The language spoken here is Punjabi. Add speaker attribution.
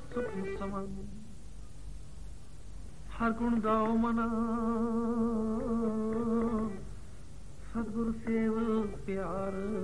Speaker 1: ਸੁਖ ਸਮੰ ਹਰ ਗੁਣ ਗਾਓ ਮਨਾ ਸਤਿਗੁਰ ਸੇਵ ਪਿਆਰ